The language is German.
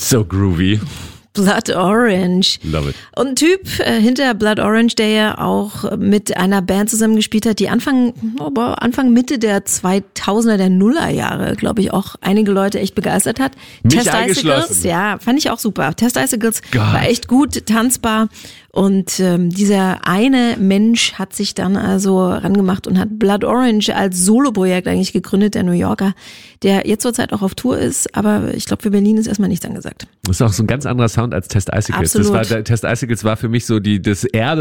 So groovy. Blood Orange. Love it. Und ein Typ hinter Blood Orange, der ja auch mit einer Band zusammengespielt hat, die Anfang Mitte der 2000er, der Nullerjahre, glaube ich, auch einige Leute echt begeistert hat. Mich Test Icicles, ja, fand ich auch super. Test Icicles war echt gut, tanzbar. Und dieser eine Mensch hat sich dann also rangemacht und hat Blood Orange als Soloprojekt eigentlich gegründet, der New Yorker, der jetzt zurzeit auch auf Tour ist, aber ich glaube, für Berlin ist erstmal nichts angesagt. Das ist auch so ein ganz anderer Sound als Test Icicles. Absolut. Test Icicles war für mich so das Erde